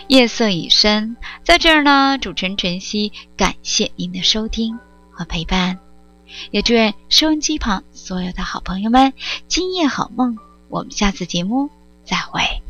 夜色已深，在这儿呢，主持人晨曦感谢您的收听和陪伴，也祝愿收音机旁所有的好朋友们今夜好梦。我们下次节目再会。